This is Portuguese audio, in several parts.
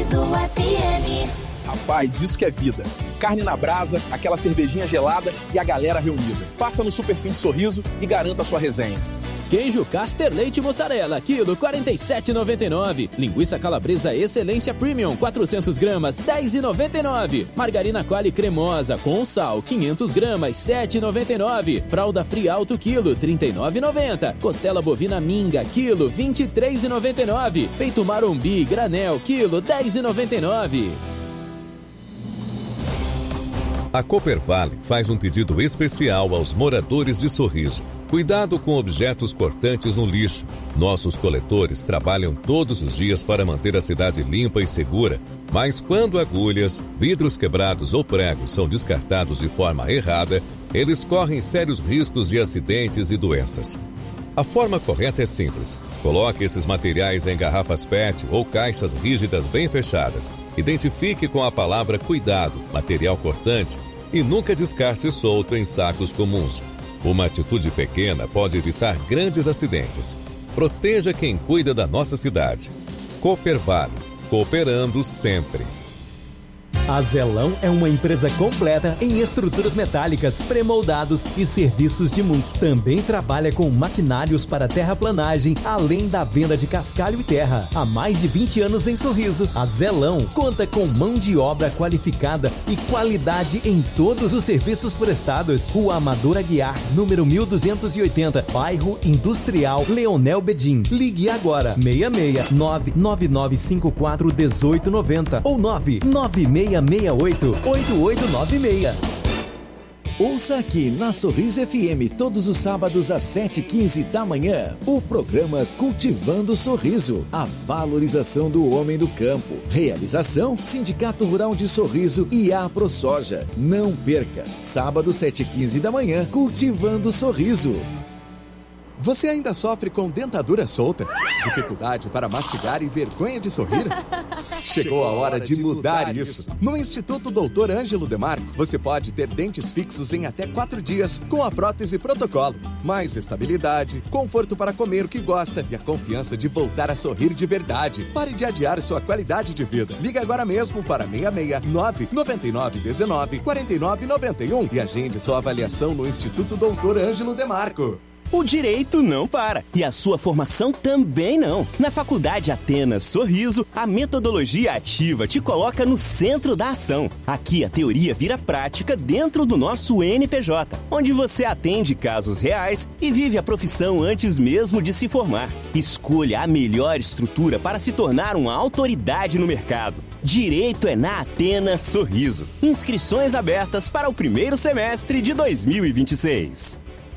Sorriso FM. Rapaz, isso que é vida. Carne na brasa, aquela cervejinha gelada e a galera reunida. Passa no Super Fim de Sorriso e garanta a sua resenha. Queijo Caster Leite Mussarela, quilo 47,99. Linguiça calabresa Excelência Premium, 400 gramas, 10,99. Margarina Qualy cremosa com sal, 500 gramas, 7,99. Fralda Fria Alto quilo, 39,90. Costela bovina Minga, quilo, 23,99. Peito Marombi granel, quilo, 10,99. A Coopervale faz um pedido especial aos moradores de Sorriso. Cuidado com objetos cortantes no lixo. Nossos coletores trabalham todos os dias para manter a cidade limpa e segura, mas quando agulhas, vidros quebrados ou pregos são descartados de forma errada, eles correm sérios riscos de acidentes e doenças. A forma correta é simples. Coloque esses materiais em garrafas PET ou caixas rígidas bem fechadas. Identifique com a palavra cuidado, material cortante, e nunca descarte solto em sacos comuns. Uma atitude pequena pode evitar grandes acidentes. Proteja quem cuida da nossa cidade. Coopervale, cooperando sempre. A Zelão é uma empresa completa em estruturas metálicas, premoldados e serviços de MUC. Também trabalha com maquinários para terraplanagem, além da venda de cascalho e terra. Há mais de 20 anos em Sorriso, a Zelão conta com mão de obra qualificada e qualidade em todos os serviços prestados. Rua Amador Aguiar, número 1280, bairro Industrial, Leonel Bedin. Ligue agora, 669-9954-1890 ou 99668-8896. Ouça aqui na Sorriso FM todos os sábados às 7h15 da manhã o programa Cultivando Sorriso, a valorização do homem do campo. Realização Sindicato Rural de Sorriso e a ProSoja. Não perca, sábado 7h15 da manhã, Cultivando Sorriso. Você ainda sofre com dentadura solta? Dificuldade para mastigar e vergonha de sorrir? Chegou a hora de mudar isso. No Instituto Dr. Ângelo Demarco, você pode ter dentes fixos em até 4 dias com a prótese protocolo. Mais estabilidade, conforto para comer o que gosta e a confiança de voltar a sorrir de verdade. Pare de adiar sua qualidade de vida. Liga agora mesmo para 669-9919-4991 e agende sua avaliação no Instituto Dr. Ângelo Demarco. O direito não para e a sua formação também não. Na Faculdade Atenas Sorriso, a metodologia ativa te coloca no centro da ação. Aqui a teoria vira prática dentro do nosso NPJ, onde você atende casos reais e vive a profissão antes mesmo de se formar. Escolha a melhor estrutura para se tornar uma autoridade no mercado. Direito é na Atenas Sorriso. Inscrições abertas para o primeiro semestre de 2026.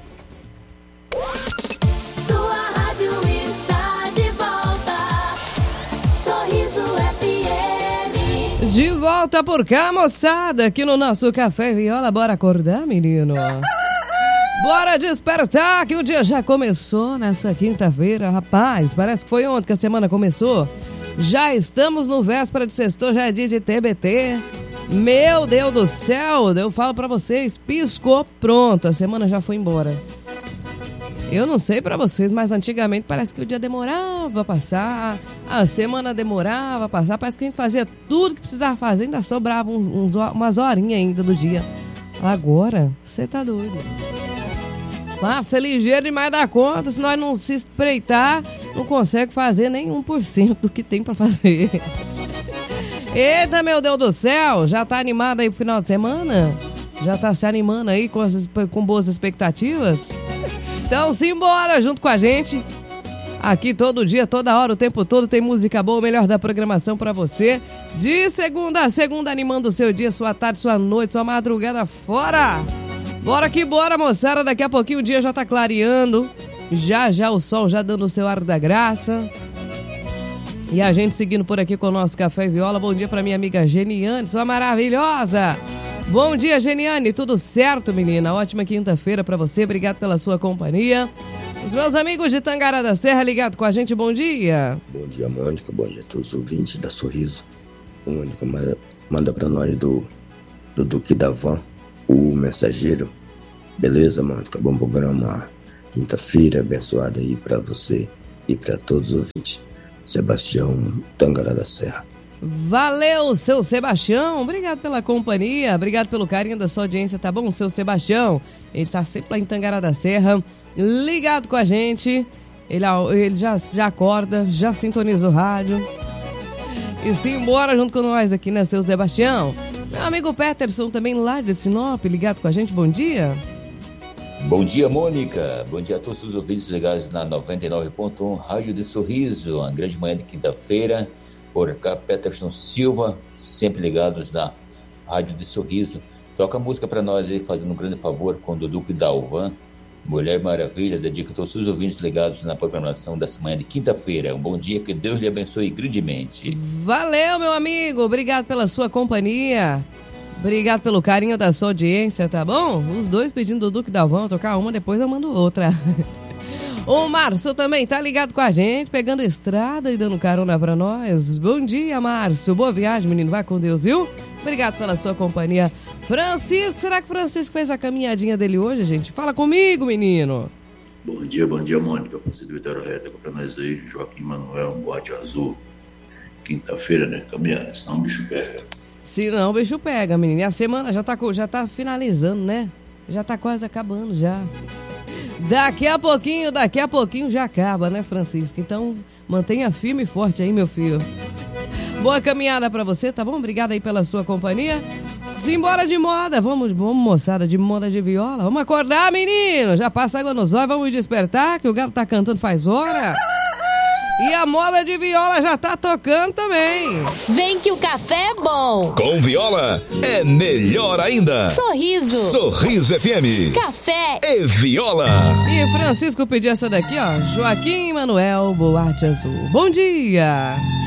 Sua rádio está de volta. Sorriso FM. De volta por cá, moçada, aqui no nosso Café Viola. Bora acordar, menino? Bora despertar, que o dia já começou nessa quinta-feira. Rapaz, parece que foi ontem que a semana começou. Já estamos no véspera de sextou, já é dia de TBT. Meu Deus do céu, eu falo pra vocês, piscou, pronto, a semana já foi embora. Eu não sei pra vocês, mas antigamente parece que o dia demorava a passar, a semana demorava a passar, parece que a gente fazia tudo que precisava fazer, ainda sobrava umas horinhas ainda do dia. Agora, você tá doido. Passa ligeiro demais da conta, se nós não se espreitar, não consegue fazer nem 1% do que tem pra fazer. Eita, meu Deus do céu, já tá animado aí pro final de semana? Já tá se animando aí com boas expectativas? Então, simbora junto com a gente. Aqui todo dia, toda hora, o tempo todo tem música boa, o melhor da programação pra você. De segunda a segunda, animando o seu dia, sua tarde, sua noite, sua madrugada fora. Bora que bora, moçada. Daqui a pouquinho o dia já tá clareando. Já o sol já dando o seu ar da graça. E a gente seguindo por aqui com o nosso Café e Viola. Bom dia pra minha amiga Geniane, sua maravilhosa. Bom dia, Geniane, tudo certo, menina? Ótima quinta-feira pra você, obrigado pela sua companhia. Os meus amigos de Tangará da Serra ligado com a gente, bom dia. Bom dia, Mônica, bom dia a todos os ouvintes da Sorriso. Mônica, manda pra nós do Duque da Van, o mensageiro. Beleza, Mônica? Bom programa, quinta-feira abençoada aí pra você e pra todos os ouvintes. Sebastião, Tangará da Serra. Valeu, seu Sebastião. Obrigado pela companhia, obrigado pelo carinho da sua audiência, tá bom, seu Sebastião? Ele tá sempre lá em Tangará da Serra, ligado com a gente. Ele já acorda, já sintoniza o rádio. E simbora junto com nós aqui, né, seu Sebastião? Meu amigo Peterson também lá de Sinop, ligado com a gente, bom dia. Bom dia, Mônica. Bom dia a todos os ouvintes ligados na 99.1 Rádio de Sorriso. Uma grande manhã de quinta-feira. Por cá, Peterson Silva, sempre ligados na Rádio de Sorriso. Toca a música para nós aí, fazendo um grande favor com o Dudu e Dalvan. Mulher Maravilha, dedica a todos os ouvintes ligados na programação dessa manhã de quinta-feira. Um bom dia, que Deus lhe abençoe grandemente. Valeu, meu amigo. Obrigado pela sua companhia. Obrigado pelo carinho da sua audiência, tá bom? Os dois pedindo Dudu e Dalvan, tocar uma, depois eu mando outra. O Márcio também tá ligado com a gente, pegando estrada e dando carona pra nós. Bom dia, Márcio. Boa viagem, menino. Vai com Deus, viu? Obrigado pela sua companhia. Francisco, será que o Francisco fez a caminhadinha dele hoje, gente? Fala comigo, menino. Bom dia, Mônica. Você do Vitória Reta pra nós aí. Joaquim Manuel, Boate Azul. Quinta-feira, né? Caminhando, senão o bicho pega. Se não, o bicho pega, menino. E a semana já tá finalizando, né? Já tá quase acabando, já. Daqui a pouquinho já acaba, né, Francisco? Então, mantenha firme e forte aí, meu filho. Boa caminhada pra você, tá bom? Obrigado aí pela sua companhia. Simbora de moda, vamos moçada, de moda de viola. Vamos acordar, menino. Já passa água nos olhos, vamos despertar, que o galo tá cantando faz hora. E a moda de viola já tá tocando também. Vem que o café é bom. Com viola é melhor ainda. Sorriso. Sorriso FM. Café e viola. E Francisco pediu essa daqui, ó. Joaquim Manuel, Boate Azul. Bom dia.